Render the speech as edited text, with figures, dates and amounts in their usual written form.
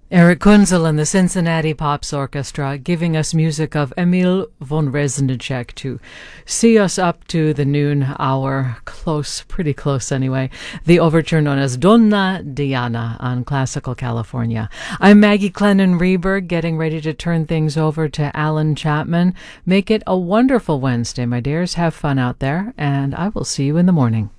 Eric Kunzel and the Cincinnati Pops Orchestra giving us music of Emil von Reznicek to see us up to the noon hour. Close, pretty close anyway. The overture known as Donna Diana on Classical California. I'm Maggie Clennon Reberg, getting ready to turn things over to Alan Chapman. Make it a wonderful Wednesday, my dears. Have fun out there, and I will see you in the morning.